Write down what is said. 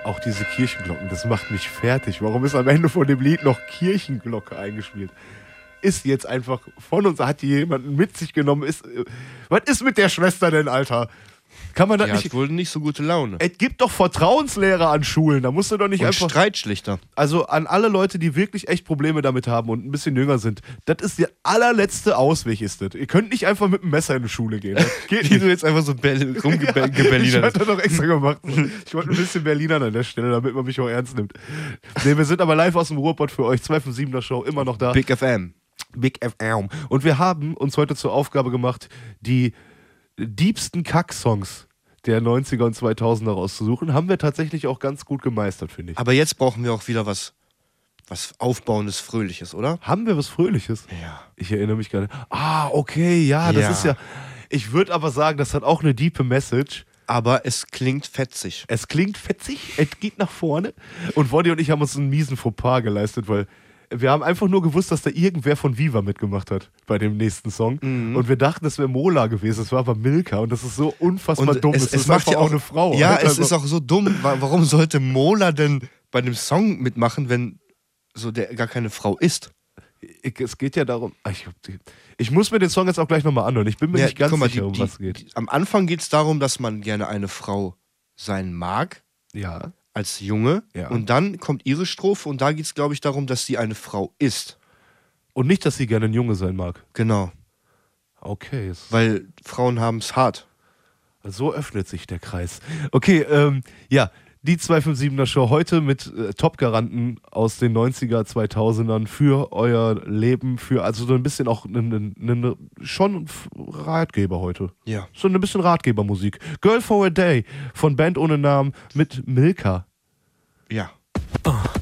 Auch diese Kirchenglocken, das macht mich fertig. Warum ist am Ende von dem Lied noch Kirchenglocke eingespielt? Ist jetzt einfach von uns, hat die jemanden mit sich genommen. Was ist mit der Schwester denn, Alter? Kann man das nicht. Hat wohl nicht so gute Laune. Es gibt doch Vertrauenslehrer an Schulen, da musst du doch nicht Und einfach. Streitschlichter. Also an alle Leute, die wirklich echt Probleme damit haben und ein bisschen jünger sind, das ist der allerletzte Ausweg, ist das. Ihr könnt nicht einfach mit einem Messer in die Schule gehen. Das geht Wie nicht. du jetzt einfach so Ich rumgebelliner. hatte doch extra gemacht. Ich wollte ein bisschen Berlinern an der Stelle, damit man mich auch ernst nimmt. Nee, wir sind aber live aus dem Ruhrpott für euch. 257er Show, immer noch da. Big FM. Big FM. Und wir haben uns heute zur Aufgabe gemacht, die diebsten Kack-Songs der 90er und 2000er rauszusuchen. Haben wir tatsächlich auch ganz gut gemeistert, finde ich. Aber jetzt brauchen wir auch wieder was Aufbauendes, Fröhliches, oder? Haben wir was Fröhliches? Ja. Ich erinnere mich gerade. Okay, ja, das ist ja. Ich würde aber sagen, das hat auch eine diepe Message. Aber es klingt fetzig. Es klingt fetzig, es geht nach vorne. Und Woddy und ich haben uns einen miesen Fauxpas geleistet, weil wir haben einfach nur gewusst, dass da irgendwer von Viva mitgemacht hat bei dem nächsten Song. Mhm. Und wir dachten, das wäre Mola gewesen. Es war aber Milka. Und das ist so unfassbar dumm. Es ist macht ja auch eine Frau. Ja, Alter. es ist auch so dumm. Warum sollte Mola denn bei dem Song mitmachen, wenn so der gar keine Frau ist? Es geht ja darum. Ich muss mir den Song jetzt auch gleich nochmal anhören. Ich bin mir nicht ganz sicher, um was es geht. Am Anfang geht es darum, dass man gerne eine Frau sein mag. Ja. Als Junge. Ja. Und dann kommt ihre Strophe und da geht es, glaube ich, darum, dass sie eine Frau ist. Und nicht, dass sie gerne ein Junge sein mag. Genau. Okay. Weil Frauen haben es hart. So öffnet sich der Kreis. Okay, ja, die 257er Show heute mit Top-Garanten aus den 90er, 2000ern für euer Leben, für also so ein bisschen auch schon Ratgeber heute. Ja. So ein bisschen Ratgebermusik. Girl for a Day von Band ohne Namen mit Milka. Ja.